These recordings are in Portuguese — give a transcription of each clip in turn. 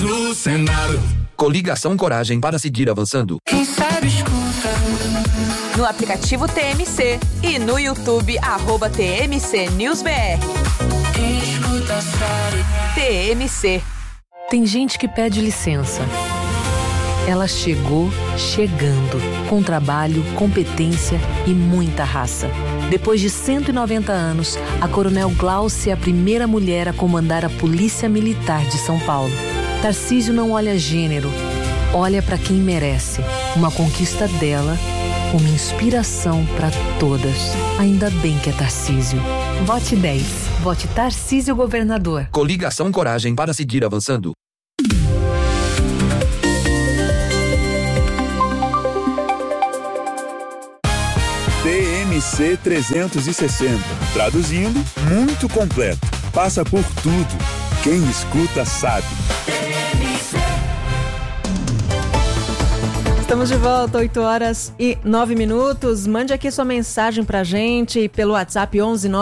no Senado. Coligação Coragem para seguir avançando. Quem sabe escuta. No aplicativo TMC e no YouTube @TMC News BR. Quem escuta sabe. TMC. Tem gente que pede licença. Ela chegou chegando, com trabalho, competência e muita raça. Depois de 190 anos, a Coronel Glaucia é a primeira mulher a comandar a Polícia Militar de São Paulo. Tarcísio não olha gênero, olha para quem merece. Uma conquista dela, uma inspiração para todas. Ainda bem que é Tarcísio. Vote 10. Vote Tarcísio Governador. Coligação Coragem para seguir avançando. TMC 360. Traduzindo, muito completo. Passa por tudo. Quem escuta sabe. Estamos de volta, 8h09. Mande aqui sua mensagem pra gente pelo WhatsApp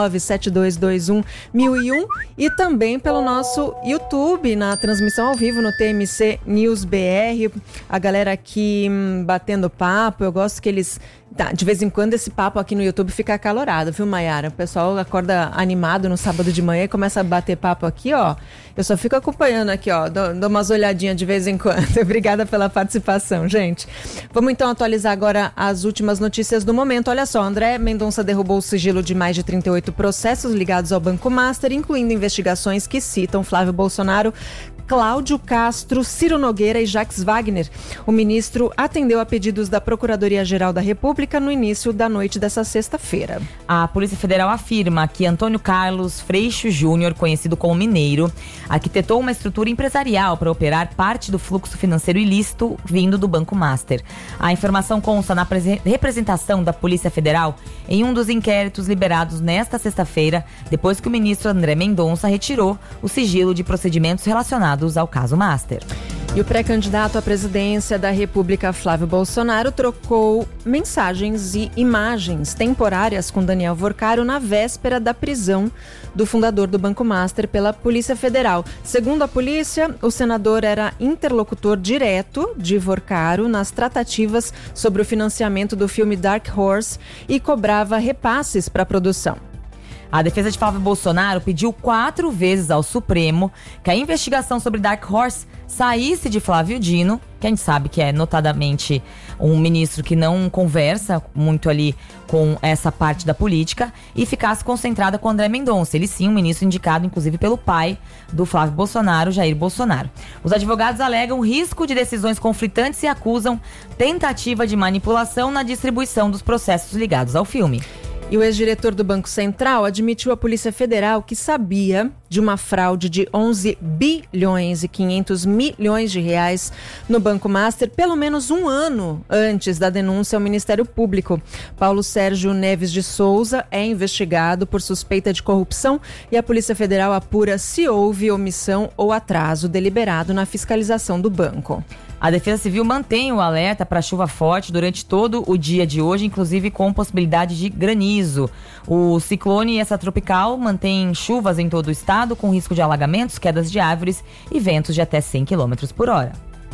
11972211001 e também pelo nosso YouTube, na transmissão ao vivo no TMC News BR. A galera aqui batendo papo, eu gosto que eles... de vez em quando esse papo aqui no YouTube fica acalorado, viu, Mayara? O pessoal acorda animado no sábado de manhã e começa a bater papo aqui, ó. Eu só fico acompanhando aqui, ó. Dou umas olhadinhas de vez em quando. Obrigada pela participação, gente. Vamos então atualizar agora as últimas notícias do momento. Olha só, André Mendonça derrubou o sigilo de mais de 38 processos ligados ao Banco Master, incluindo investigações que citam Flávio Bolsonaro, Cláudio Castro, Ciro Nogueira e Jacques Wagner. O ministro atendeu a pedidos da Procuradoria-Geral da República no início da noite dessa sexta-feira. A Polícia Federal afirma que Antônio Carlos Freixo Júnior, conhecido como Mineiro, arquitetou uma estrutura empresarial para operar parte do fluxo financeiro ilícito vindo do Banco Master. A informação consta na representação da Polícia Federal em um dos inquéritos liberados nesta sexta-feira, depois que o ministro André Mendonça retirou o sigilo de procedimentos relacionados ao caso Master. E o pré-candidato à presidência da República, Flávio Bolsonaro, trocou mensagens e imagens temporárias com Daniel Vorcaro na véspera da prisão do fundador do Banco Master pela Polícia Federal. Segundo a polícia, o senador era interlocutor direto de Vorcaro nas tratativas sobre o financiamento do filme Dark Horse e cobrava repasses para a produção. A defesa de Flávio Bolsonaro pediu 4 vezes ao Supremo que a investigação sobre Dark Horse saísse de Flávio Dino, que a gente sabe que é notadamente um ministro que não conversa muito ali com essa parte da política, e ficasse concentrada com André Mendonça. Ele sim, um ministro indicado inclusive pelo pai do Flávio Bolsonaro, Jair Bolsonaro. Os advogados alegam risco de decisões conflitantes e acusam tentativa de manipulação na distribuição dos processos ligados ao filme. E o ex-diretor do Banco Central admitiu à Polícia Federal que sabia de uma fraude de 11 bilhões e 500 milhões de reais no Banco Master pelo menos um ano antes da denúncia ao Ministério Público. Paulo Sérgio Neves de Souza é investigado por suspeita de corrupção e a Polícia Federal apura se houve omissão ou atraso deliberado na fiscalização do banco. A Defesa Civil mantém o alerta para chuva forte durante todo o dia de hoje, inclusive com possibilidade de granizo. O ciclone extratropical mantém chuvas em todo o estado, com risco de alagamentos, quedas de árvores e ventos de até 100 km por hora.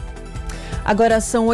Agora são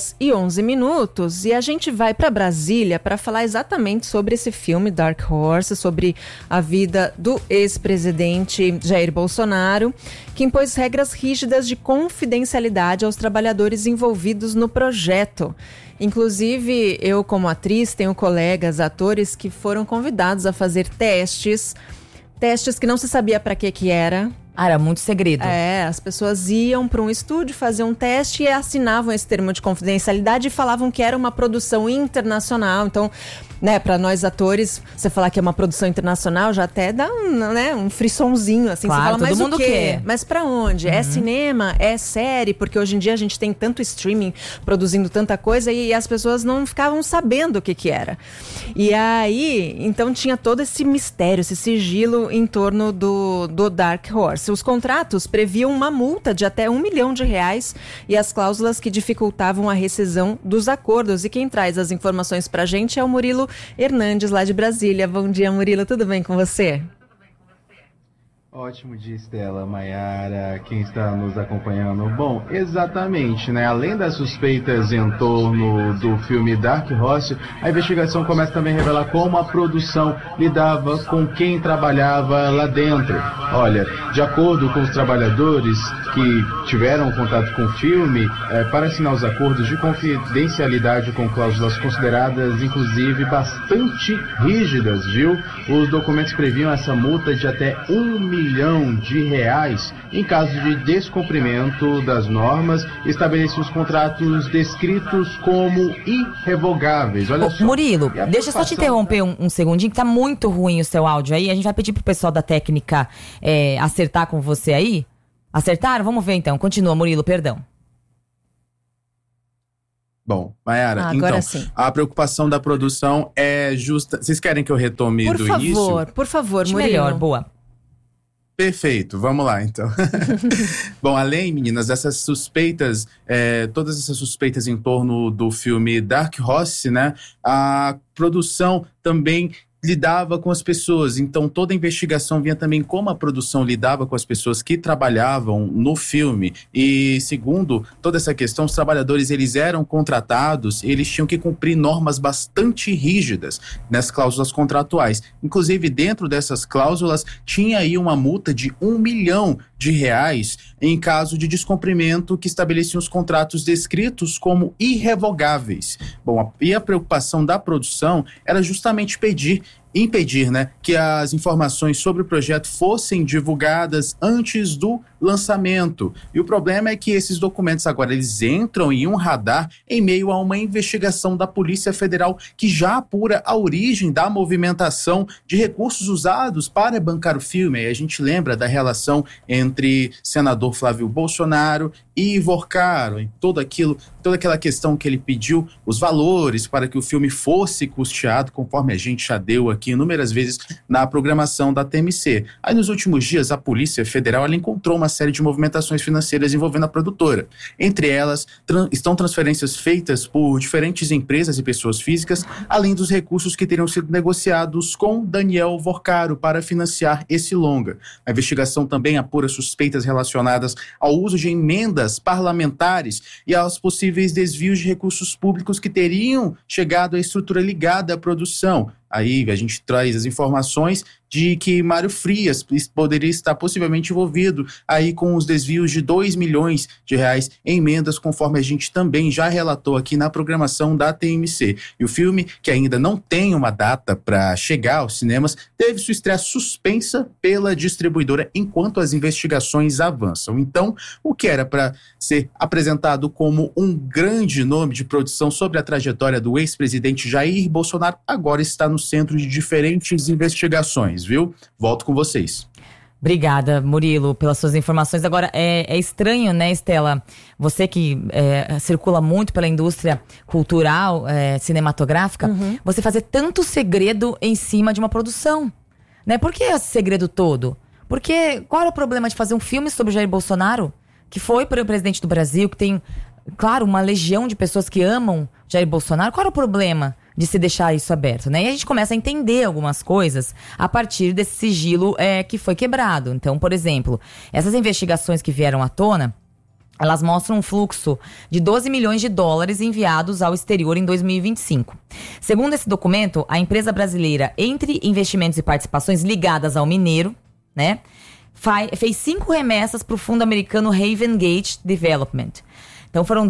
8h11 e a gente vai para Brasília para falar exatamente sobre esse filme Dark Horse, sobre a vida do ex-presidente Jair Bolsonaro, que impôs regras rígidas de confidencialidade aos trabalhadores envolvidos no projeto. Inclusive, eu como atriz tenho colegas, atores que foram convidados a fazer testes que não se sabia para que era. Era muito segredo. As pessoas iam para um estúdio, faziam um teste e assinavam esse termo de confidencialidade e falavam que era uma produção internacional. Então, para nós atores, você falar que é uma produção internacional já até dá um frissonzinho, assim. Claro, você fala, mas todo mundo o quê? quer. Mas para onde? É cinema? É série? Porque hoje em dia a gente tem tanto streaming produzindo tanta coisa e as pessoas não ficavam sabendo o que era. E aí, então tinha todo esse mistério, esse sigilo em torno do Dark Horse. Os contratos previam uma multa de até R$1 milhão e as cláusulas que dificultavam a rescisão dos acordos. E quem traz as informações pra gente é o Murilo Hernandes, lá de Brasília. Bom dia, Murilo. Tudo bem com você? Ótimo dia, Estela, Maiara, quem está nos acompanhando. Bom, exatamente, né? Além das suspeitas em torno do filme Dark Horse, a investigação começa também a revelar como a produção lidava com quem trabalhava lá dentro. Olha, de acordo com os trabalhadores que tiveram contato com o filme, para assinar os acordos de confidencialidade com cláusulas consideradas, inclusive, bastante rígidas, viu? Os documentos previam essa multa de até R$1 milhão em caso de descumprimento das normas, estabeleciam os contratos descritos como irrevogáveis. Olha só. Murilo, deixa eu só te interromper um segundinho, que tá muito ruim o seu áudio aí. A gente vai pedir pro pessoal da técnica acertar com você aí. Acertaram? Vamos ver então. Continua, Murilo, perdão. Bom, Maiara, então, sim. A preocupação da produção é justa. Vocês querem que eu retome do início? Por favor, Murilo. Melhor, boa. Perfeito, vamos lá então. Bom, além, meninas, dessas suspeitas, todas essas suspeitas em torno do filme Dark Horse, né? A produção também lidava com as pessoas, então toda a investigação vinha também como a produção lidava com as pessoas que trabalhavam no filme. E segundo toda essa questão, os trabalhadores, eles eram contratados, eles tinham que cumprir normas bastante rígidas nas cláusulas contratuais. Inclusive, dentro dessas cláusulas, tinha aí uma multa de R$1 milhão em caso de descumprimento que estabeleciam os contratos descritos como irrevogáveis. Bom, e a preocupação da produção era justamente impedir, né, que as informações sobre o projeto fossem divulgadas antes do lançamento. E o problema é que esses documentos agora eles entram em um radar em meio a uma investigação da Polícia Federal que já apura a origem da movimentação de recursos usados para bancar o filme. E a gente lembra da relação entre senador Flávio Bolsonaro e Ivorcaro, em toda aquela questão que ele pediu os valores para que o filme fosse custeado, conforme a gente já deu aqui inúmeras vezes na programação da TMC. Aí nos últimos dias a Polícia Federal ela encontrou uma série de movimentações financeiras envolvendo a produtora. Entre elas estão transferências feitas por diferentes empresas e pessoas físicas, além dos recursos que teriam sido negociados com Daniel Vorcaro para financiar esse longa. A investigação também apura suspeitas relacionadas ao uso de emendas parlamentares e aos possíveis desvios de recursos públicos que teriam chegado à estrutura ligada à produção. Aí a gente traz as informações de que Mário Frias poderia estar possivelmente envolvido aí com os desvios de R$2 milhões em emendas, conforme a gente também já relatou aqui na programação da TMC. E o filme, que ainda não tem uma data para chegar aos cinemas, teve sua estreia suspensa pela distribuidora enquanto as investigações avançam. Então, o que era para ser apresentado como um grande nome de produção sobre a trajetória do ex-presidente Jair Bolsonaro, agora está no centro de diferentes investigações, viu? Volto com vocês. Obrigada, Murilo, pelas suas informações. Agora, é estranho, né, Estela? Você que circula muito pela indústria cultural, cinematográfica, você fazer tanto segredo em cima de uma produção, né? Por que esse segredo todo? Porque qual era o problema de fazer um filme sobre Jair Bolsonaro, que foi o presidente do Brasil, que tem, claro, uma legião de pessoas que amam Jair Bolsonaro? Qual era o problema de se deixar isso aberto, né? E a gente começa a entender algumas coisas a partir desse sigilo que foi quebrado. Então, por exemplo, essas investigações que vieram à tona, elas mostram um fluxo de $12 milhões enviados ao exterior em 2025. Segundo esse documento, a empresa brasileira, entre investimentos e participações ligadas ao mineiro, né, fez 5 remessas para o fundo americano Haven Gate Development. Então foram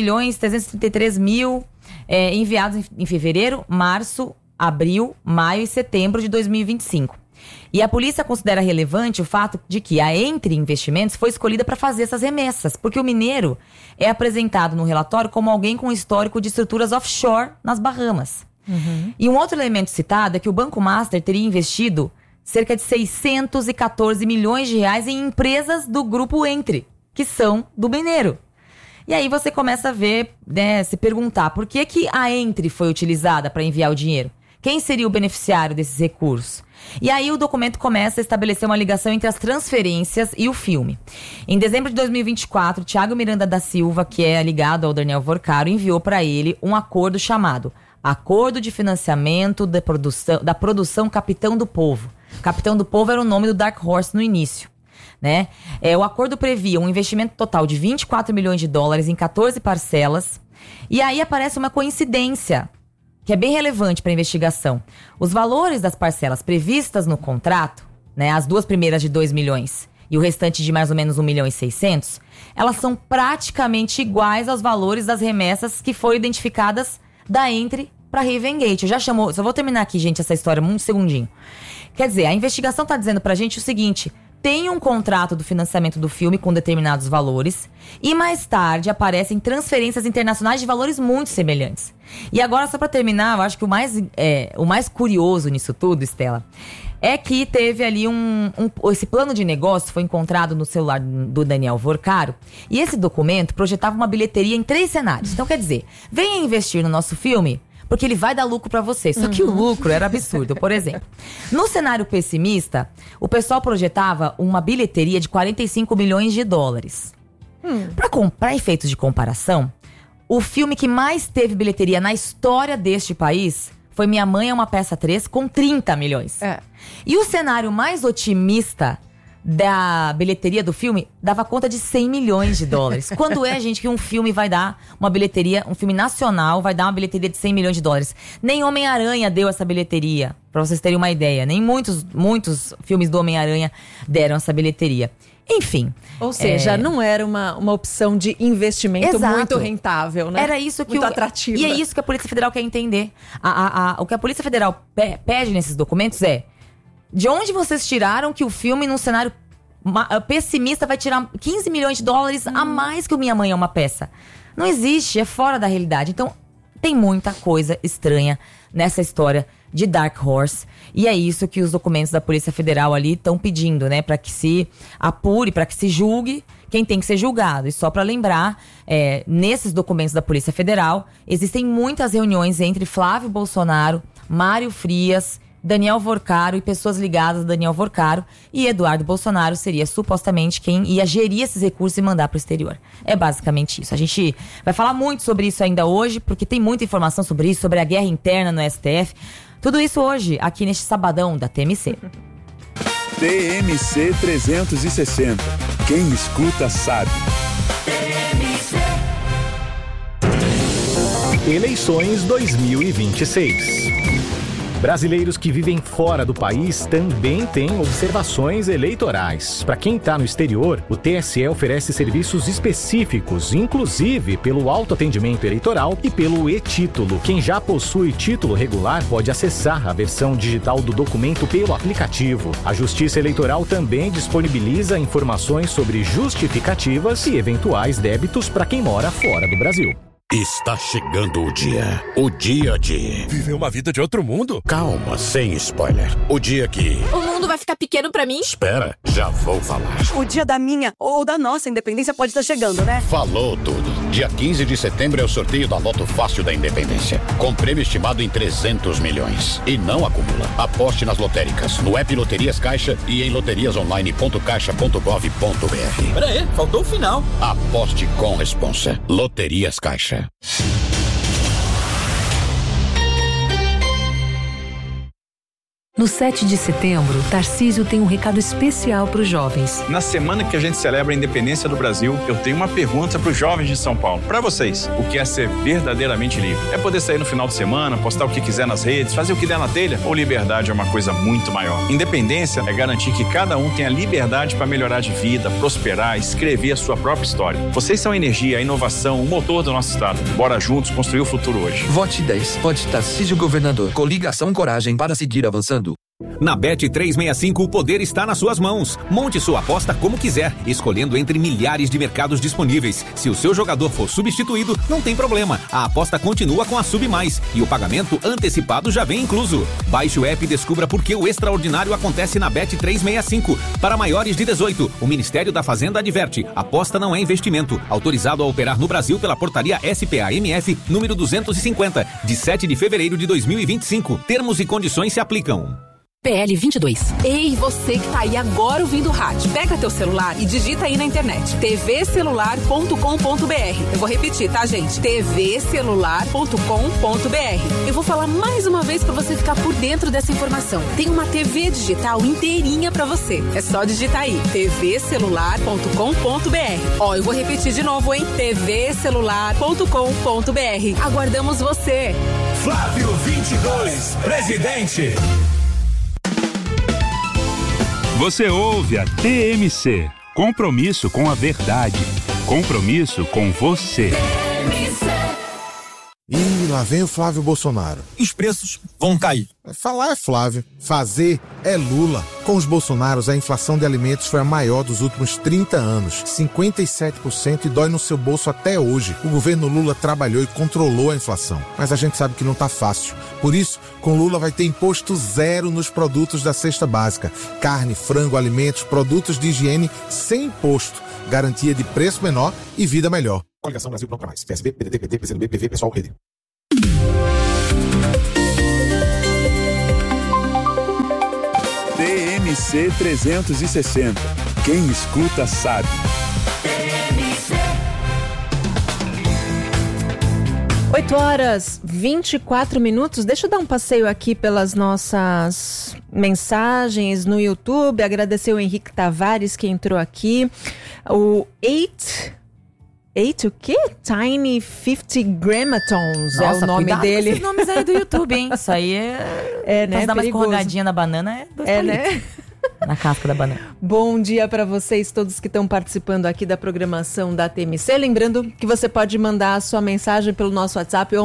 12.333.000 enviados em fevereiro, março, abril, maio e setembro de 2025. E a polícia considera relevante o fato de que a Entre Investimentos foi escolhida para fazer essas remessas, porque o mineiro é apresentado no relatório como alguém com histórico de estruturas offshore nas Bahamas. E um outro elemento citado é que o Banco Master teria investido cerca de 614 milhões de reais em empresas do grupo Entre, que são do mineiro. E aí você começa a ver, né, se perguntar por que a Entre foi utilizada para enviar o dinheiro? Quem seria o beneficiário desses recursos? E aí o documento começa a estabelecer uma ligação entre as transferências e o filme. Em dezembro de 2024, Thiago Miranda da Silva, que é ligado ao Daniel Vorcaro, enviou para ele um acordo chamado Acordo de Financiamento da Produção Capitão do Povo. Capitão do Povo era o nome do Dark Horse no início, né? O acordo previa um investimento total de 24 milhões de dólares em 14 parcelas. E aí aparece uma coincidência que é bem relevante para a investigação. Os valores das parcelas previstas no contrato, né, as duas primeiras de 2 milhões e o restante de mais ou menos 1 milhão e 600, elas são praticamente iguais aos valores das remessas que foram identificadas da Entry para Raven Gate. Só vou terminar aqui, gente, essa história, um segundinho. Quer dizer, a investigação está dizendo pra gente o seguinte: tem um contrato do financiamento do filme com determinados valores e mais tarde aparecem transferências internacionais de valores muito semelhantes. E agora, só pra terminar, eu acho que o mais curioso nisso tudo, Estela, é que teve ali esse plano de negócio foi encontrado no celular do Daniel Vorcaro, e esse documento projetava uma bilheteria em 3 cenários. Então, quer dizer, venha investir no nosso filme, porque ele vai dar lucro pra você. Só que o lucro era absurdo. Por exemplo, no cenário pessimista, o pessoal projetava uma bilheteria de 45 milhões de dólares. Para efeitos de comparação, o filme que mais teve bilheteria na história deste país foi Minha Mãe é uma Peça 3, com 30 milhões. E o cenário mais otimista da bilheteria do filme dava conta de 100 milhões de dólares. Quando gente, que um filme vai dar uma bilheteria, um filme nacional vai dar uma bilheteria de 100 milhões de dólares? Nem Homem-Aranha deu essa bilheteria, pra vocês terem uma ideia. Nem muitos filmes do Homem-Aranha deram essa bilheteria. Enfim. Ou seja, não era uma opção de investimento muito rentável, né? Era isso que muito atrativo. E é isso que a Polícia Federal quer entender. O que a Polícia Federal pede nesses documentos é: de onde vocês tiraram que o filme, num cenário pessimista, vai tirar 15 milhões de dólares a mais que o Minha Mãe é uma Peça? Não existe, é fora da realidade. Então, tem muita coisa estranha nessa história de Dark Horse. E é isso que os documentos da Polícia Federal ali estão pedindo, né? Para que se apure, para que se julgue quem tem que ser julgado. E só para lembrar, nesses documentos da Polícia Federal, existem muitas reuniões entre Flávio Bolsonaro, Mário Frias, Daniel Vorcaro e pessoas ligadas a Daniel Vorcaro, e Eduardo Bolsonaro seria supostamente quem ia gerir esses recursos e mandar para o exterior. É basicamente isso. A gente vai falar muito sobre isso ainda hoje, porque tem muita informação sobre isso, sobre a guerra interna no STF. Tudo isso hoje, aqui neste sabadão da TMC. TMC 360. Quem escuta sabe. Eleições 2026. Brasileiros que vivem fora do país também têm observações eleitorais. Para quem está no exterior, o TSE oferece serviços específicos, inclusive pelo autoatendimento eleitoral e pelo e-título. Quem já possui título regular pode acessar a versão digital do documento pelo aplicativo. A Justiça Eleitoral também disponibiliza informações sobre justificativas e eventuais débitos para quem mora fora do Brasil. Está chegando o dia de viver uma vida de outro mundo. Calma, sem spoiler. O dia que o mundo vai ficar pequeno pra mim? Espera, já vou falar. O dia da minha ou da nossa independência pode estar chegando, né? Falou tudo. Dia 15 de setembro é o sorteio da Loto Fácil da Independência, com prêmio estimado em 300 milhões. E não acumula. Aposte nas lotéricas, no app Loterias Caixa e em loteriasonline.caixa.gov.br. Pera aí, faltou o final. Aposte com responsa. Loterias Caixa. No 7 de setembro, Tarcísio tem um recado especial para os jovens. Na semana que a gente celebra a independência do Brasil, eu tenho uma pergunta para os jovens de São Paulo. Para vocês, o que é ser verdadeiramente livre? É poder sair no final de semana, postar o que quiser nas redes, fazer o que der na telha? Ou liberdade é uma coisa muito maior? Independência é garantir que cada um tenha liberdade para melhorar de vida, prosperar, escrever a sua própria história. Vocês são a energia, a inovação, o motor do nosso estado. Bora juntos construir o futuro hoje. Vote 10. Vote Tarcísio Governador. Coligação Coragem para seguir avançando. Na Bet365 o poder está nas suas mãos. Monte sua aposta como quiser, escolhendo entre milhares de mercados disponíveis. Se o seu jogador for substituído, não tem problema. A aposta continua com a Sub Mais e o pagamento antecipado já vem incluso. Baixe o app e descubra por que o extraordinário acontece na Bet365. Para maiores de 18, o Ministério da Fazenda adverte: aposta não é investimento. Autorizado a operar no Brasil pela portaria SPA-MF número 250, de 7 de fevereiro de 2025. Termos e condições se aplicam. PL 22. Ei, você que tá aí agora ouvindo o rádio. Pega teu celular e digita aí na internet. tvcelular.com.br. Eu vou repetir, tá, gente? tvcelular.com.br. Eu vou falar mais uma vez pra você ficar por dentro dessa informação. Tem uma TV digital inteirinha pra você. É só digitar aí. tvcelular.com.br. Ó, eu vou repetir de novo, hein? tvcelular.com.br. Aguardamos você. Flávio 22, presidente. Você ouve a TMC. Compromisso com a verdade. Compromisso com você. Ih, lá vem o Flávio Bolsonaro. Os preços vão cair. Falar é Flávio, fazer é Lula. Com os Bolsonaros, a inflação de alimentos foi a maior dos últimos 30 anos. 57% e dói no seu bolso até hoje. O governo Lula trabalhou e controlou a inflação. Mas a gente sabe que não tá fácil. Por isso, com Lula vai ter imposto zero nos produtos da cesta básica. Carne, frango, alimentos, produtos de higiene sem imposto. Garantia de preço menor e vida melhor. Coligação Brasil Pronto Pra Mais. PSB, PDT, PT, PCdoB, PV, Pessoal, Rede. TMC 360. Quem escuta sabe. 8h24. Deixa eu dar um passeio aqui pelas nossas mensagens no YouTube. Agradecer o Henrique Tavares que entrou aqui. O 8 o quê? Tiny 50 Grammatons. Nossa, é o nome dele. Com esses nomes aí do YouTube, hein? Isso aí é né? Dar mais Perigoso. escorregadinha na banana é dois palitos. Né? Na casca da banana. Bom dia para vocês todos que estão participando aqui da programação da TMC. Lembrando que você pode mandar a sua mensagem pelo nosso WhatsApp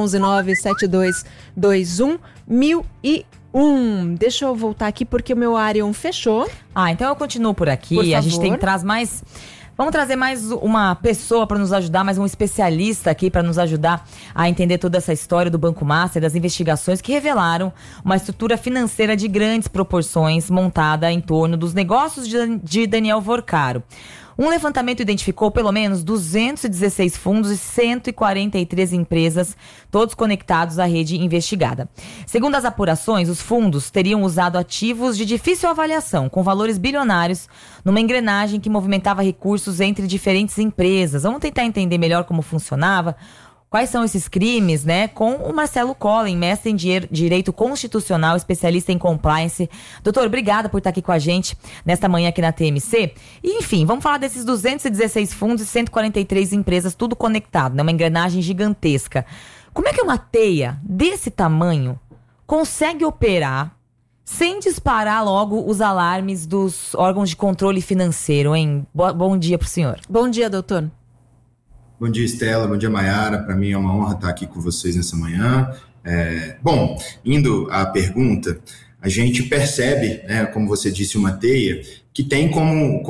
11972211001. Deixa eu voltar aqui porque o meu Arion fechou. Então eu continuo por aqui. Por a gente favor. tem que trazer mais... Vamos trazer mais uma pessoa para nos ajudar, mais um especialista aqui para nos ajudar a entender toda essa história do Banco Master, das investigações que revelaram uma estrutura financeira de grandes proporções montada em torno dos negócios de Daniel Vorcaro. Um levantamento identificou pelo menos 216 fundos e 143 empresas, todos conectados à rede investigada. Segundo as apurações, os fundos teriam usado ativos de difícil avaliação, com valores bilionários, numa engrenagem que movimentava recursos entre diferentes empresas. Vamos tentar entender melhor como funcionava. Quais são esses crimes, né? Com o Marcelo Collin, mestre em Direito Constitucional, especialista em compliance. Doutor, obrigada por estar aqui com a gente nesta manhã aqui na TMC. E, enfim, vamos falar desses 216 fundos e 143 empresas, tudo conectado, né? Uma engrenagem gigantesca. Como é que uma teia desse tamanho consegue operar sem disparar logo os alarmes dos órgãos de controle financeiro, hein? Bom dia pro senhor. Bom dia, doutor. Bom dia, Estela. Bom dia, Mayara. Para mim é uma honra estar aqui com vocês nessa manhã. Bom, indo à pergunta, a gente percebe, né, como você disse, uma teia que tem como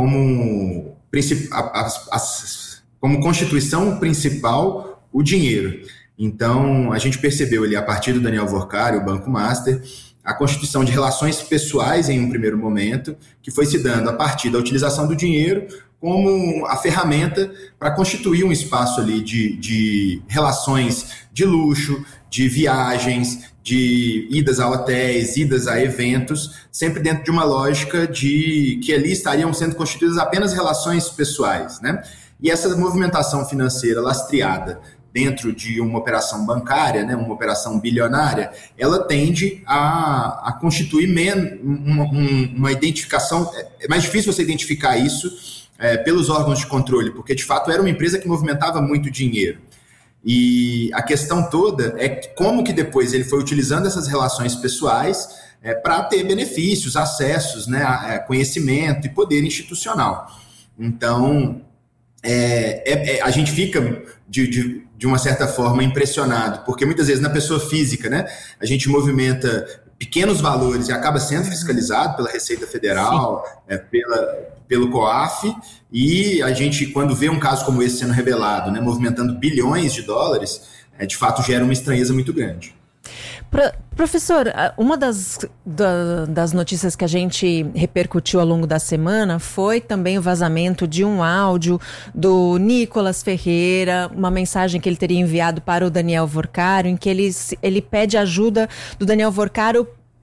constituição principal o dinheiro. Então, a gente percebeu ali, a partir do Daniel Vorcaro, o Banco Master, a constituição de relações pessoais em um primeiro momento, que foi se dando a partir da utilização do dinheiro como a ferramenta para constituir um espaço ali de relações de luxo, de viagens, de idas a hotéis, idas a eventos, sempre dentro de uma lógica de que ali estariam sendo constituídas apenas relações pessoais, né? E essa movimentação financeira lastreada dentro de uma operação bancária, né, uma operação bilionária, ela tende a constituir uma identificação. É mais difícil você identificar isso pelos órgãos de controle, porque de fato era uma empresa que movimentava muito dinheiro. E a questão toda é como que depois ele foi utilizando essas relações pessoais para ter benefícios, acessos, né, conhecimento e poder institucional. Então, a gente fica, de uma certa forma, impressionado, porque muitas vezes na pessoa física, né, a gente movimenta pequenos valores e acaba sendo fiscalizado pela Receita Federal, pelo COAF, e a gente, quando vê um caso como esse sendo revelado, né, movimentando bilhões de dólares, de fato gera uma estranheza muito grande. Professor, uma das notícias que a gente repercutiu ao longo da semana foi também o vazamento de um áudio do Nicolas Ferreira, uma mensagem que ele teria enviado para o Daniel Vorcaro, em que ele pede ajuda do Daniel Vorcaro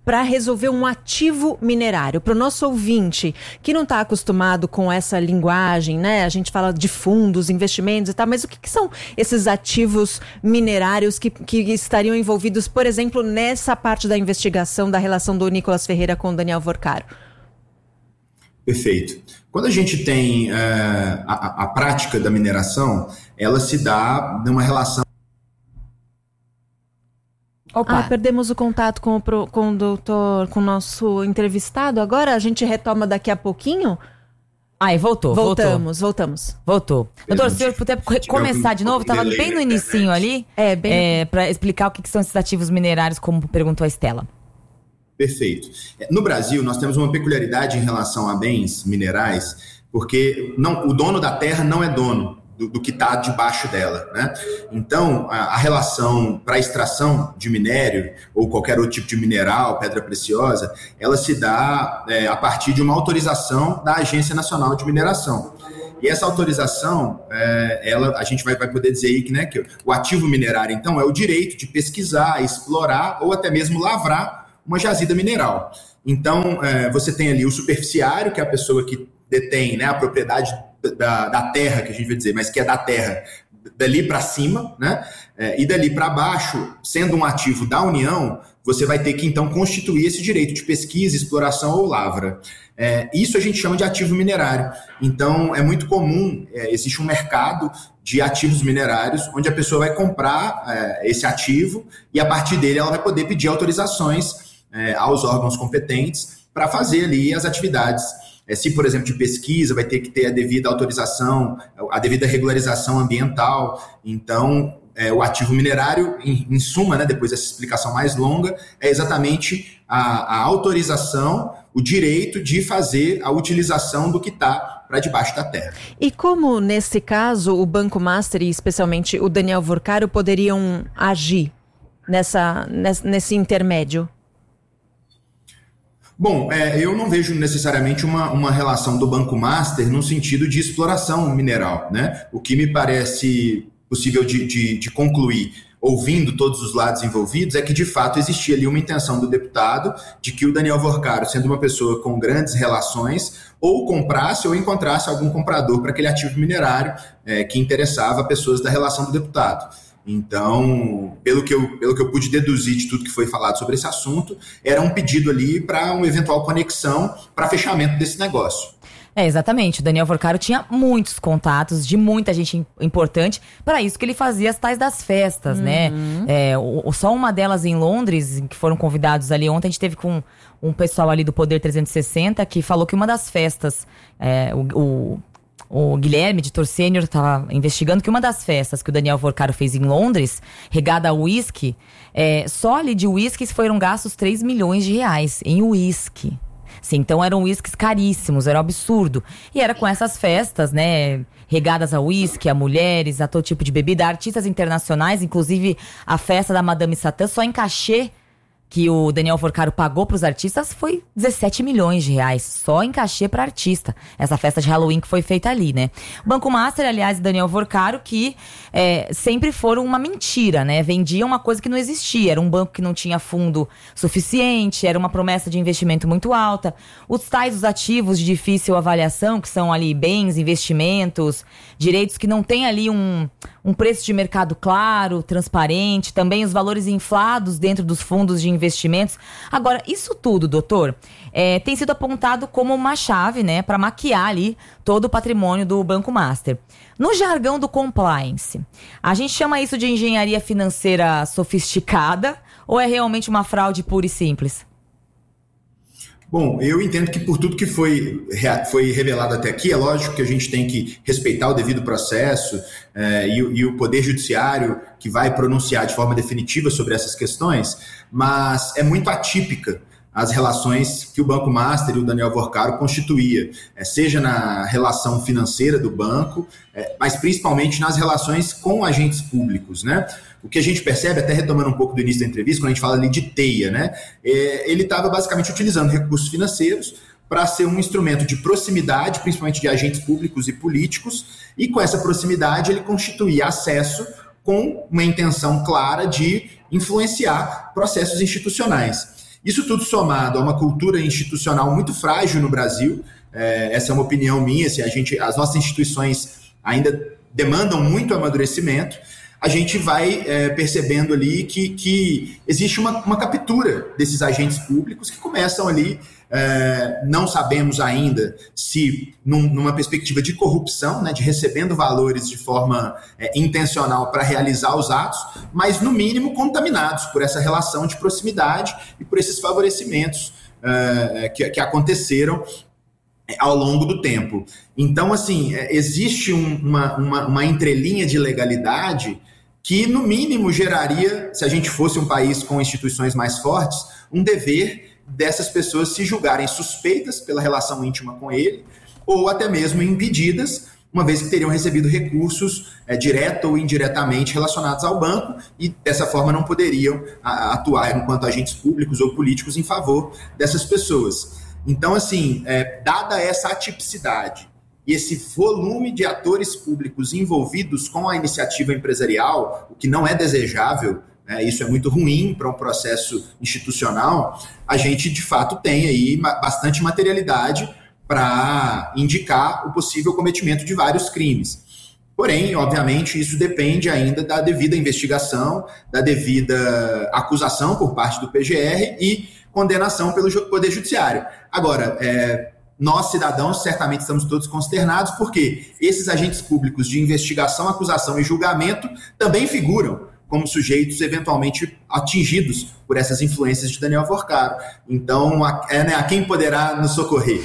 para resolver um ativo minerário? Para o nosso ouvinte que não está acostumado com essa linguagem, né? A gente fala de fundos, investimentos e tal, mas o que são esses ativos minerários que estariam envolvidos, por exemplo, nessa parte da investigação da relação do Nicolas Ferreira com o Daniel Vorcaro? Perfeito. Quando a gente tem a prática da mineração, ela se dá numa relação... Opa. Perdemos o contato com o doutor, com o nosso entrevistado. Agora a gente retoma daqui a pouquinho. Voltou. Voltamos. Doutor, se o senhor puder começar de novo, estava bem no inicinho ali, para explicar o que são esses ativos minerários, como perguntou a Estela. Perfeito. No Brasil, nós temos uma peculiaridade em relação a bens minerais, porque o dono da terra não é dono do que está debaixo dela, né? Então, a relação para extração de minério ou qualquer outro tipo de mineral, pedra preciosa, ela se dá a partir de uma autorização da Agência Nacional de Mineração. E essa autorização, a gente vai poder dizer aí que o ativo minerário, então, é o direito de pesquisar, explorar ou até mesmo lavrar uma jazida mineral. Então, você tem ali o superficiário, que é a pessoa que detém, né, a propriedade da terra, que a gente vai dizer, mas que é da terra dali para cima, né? E dali para baixo, sendo um ativo da União, você vai ter que então constituir esse direito de pesquisa, exploração ou lavra. Isso a gente chama de ativo minerário. Então é muito comum, existe um mercado de ativos minerários onde a pessoa vai comprar esse ativo e a partir dele ela vai poder pedir autorizações aos órgãos competentes para fazer ali as atividades. Se, por exemplo, de pesquisa, vai ter que ter a devida autorização, a devida regularização ambiental. Então, o ativo minerário, em suma, né, depois dessa explicação mais longa, é exatamente a autorização, o direito de fazer a utilização do que está para debaixo da terra. E como, nesse caso, o Banco Master e especialmente o Daniel Vorcaro poderiam agir nesse intermédio? Bom, eu não vejo necessariamente uma relação do Banco Master no sentido de exploração mineral, né? O que me parece possível de concluir, ouvindo todos os lados envolvidos, é que de fato existia ali uma intenção do deputado de que o Daniel Vorcaro, sendo uma pessoa com grandes relações, ou comprasse ou encontrasse algum comprador para aquele ativo minerário que interessava pessoas da relação do deputado. Então, pelo que eu pude deduzir de tudo que foi falado sobre esse assunto, era um pedido ali para uma eventual conexão para fechamento desse negócio. Exatamente. O Daniel Vorcaro tinha muitos contatos de muita gente importante, para isso que ele fazia as tais das festas, né? Só uma delas em Londres, que foram convidados ali ontem, a gente teve com um pessoal ali do Poder 360 que falou que uma das festas, o Guilherme, editor sênior, estava investigando que uma das festas que o Daniel Vorcaro fez em Londres, regada a uísque, só ali de uísques foram gastos 3 milhões de reais em uísque. Sim, então eram uísques caríssimos, era um absurdo. E era com essas festas, né, regadas a uísque, a mulheres, a todo tipo de bebida, artistas internacionais, inclusive a festa da Madame Satã, só em cachê que o Daniel Vorcaro pagou para os artistas foi 17 milhões de reais, só em cachê para artista. Essa festa de Halloween que foi feita ali, né? O Banco Master, aliás, e Daniel Vorcaro, que sempre foram uma mentira, né? Vendiam uma coisa que não existia. Era um banco que não tinha fundo suficiente, era uma promessa de investimento muito alta. Os tais, os ativos de difícil avaliação, que são ali bens, investimentos, direitos que não tem ali um preço de mercado claro, transparente, também os valores inflados dentro dos fundos de investimentos. Agora, isso tudo, doutor, tem sido apontado como uma chave, né, para maquiar ali todo o patrimônio do Banco Master. No jargão do compliance, a gente chama isso de engenharia financeira sofisticada ou é realmente uma fraude pura e simples? Bom, eu entendo que por tudo que foi revelado até aqui, é lógico que a gente tem que respeitar o devido processo e o Poder Judiciário que vai pronunciar de forma definitiva sobre essas questões, mas é muito atípica as relações que o Banco Master e o Daniel Vorcaro constituía, seja na relação financeira do banco, mas principalmente nas relações com agentes públicos, né? O que a gente percebe, até retomando um pouco do início da entrevista, quando a gente fala ali de teia, né? Ele estava basicamente utilizando recursos financeiros para ser um instrumento de proximidade, principalmente de agentes públicos e políticos, e com essa proximidade ele constituía acesso com uma intenção clara de influenciar processos institucionais. Isso tudo somado a uma cultura institucional muito frágil no Brasil, essa é uma opinião minha, assim, as nossas instituições ainda demandam muito amadurecimento, a gente vai percebendo ali que existe uma captura desses agentes públicos que começam ali, não sabemos ainda se numa perspectiva de corrupção, né, de recebendo valores de forma intencional para realizar os atos, mas no mínimo contaminados por essa relação de proximidade e por esses favorecimentos que aconteceram ao longo do tempo. Então, assim, existe uma entrelinha de legalidade que, no mínimo, geraria, se a gente fosse um país com instituições mais fortes, um dever dessas pessoas se julgarem suspeitas pela relação íntima com ele, ou até mesmo impedidas, uma vez que teriam recebido recursos direto ou indiretamente relacionados ao banco e, dessa forma, não poderiam atuar enquanto agentes públicos ou políticos em favor dessas pessoas. Então, assim, dada essa atipicidade e esse volume de atores públicos envolvidos com a iniciativa empresarial, o que não é desejável, isso é muito ruim para um processo institucional, a gente, de fato, tem aí bastante materialidade para indicar o possível cometimento de vários crimes. Porém, obviamente, isso depende ainda da devida investigação, da devida acusação por parte do PGR e condenação pelo Poder Judiciário. Agora, nós, cidadãos, certamente estamos todos consternados, porque esses agentes públicos de investigação, acusação e julgamento também figuram como sujeitos eventualmente atingidos por essas influências de Daniel Vorcaro. Então, a quem poderá nos socorrer?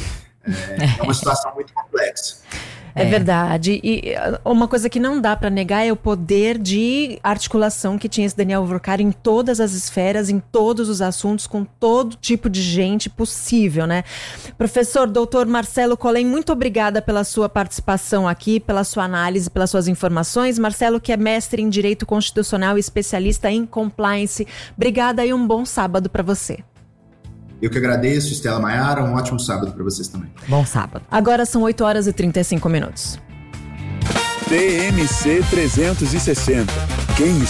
É uma situação muito complexa. É verdade. E uma coisa que não dá para negar é o poder de articulação que tinha esse Daniel Vorcaro em todas as esferas, em todos os assuntos, com todo tipo de gente possível, né? Professor doutor Marcelo Collen, muito obrigada pela sua participação aqui, pela sua análise, pelas suas informações. Marcelo, que é mestre em Direito Constitucional e especialista em Compliance. Obrigada e um bom sábado para você. Eu que agradeço, Estela Maiara, um ótimo sábado para vocês também. Bom sábado. Agora são 8h35. TMC 360. Quem